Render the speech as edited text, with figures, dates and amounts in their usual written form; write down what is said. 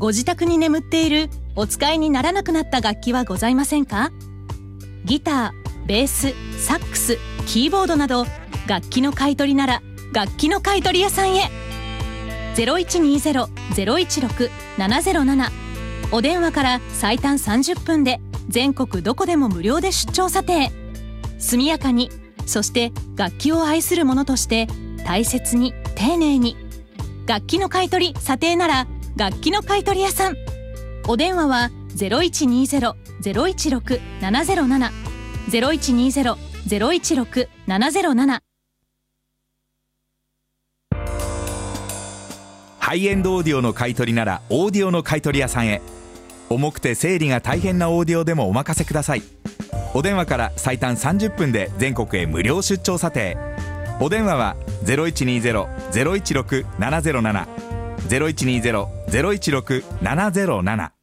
ご自宅に眠っているお使いにならなくなった楽器はございませんか？ギター、ベース、サックス、キーボードなど楽器の買い取りなら楽器の買取屋さんへ。 0120-016-707 お電話から最短30分で全国どこでも無料で出張査定。速やかに、そして楽器を愛する者として大切に丁寧に。楽器の買い取り査定なら楽器の買取屋さん。お電話は 0120-016-707 0120-016-707。 ハイエンドオーディオの買い取りならオーディオの買い取り屋さんへ。重くて整理が大変なオーディオでもお任せください。お電話から最短30分で全国へ無料出張査定。お電話は 0120-016-707 0120-016-707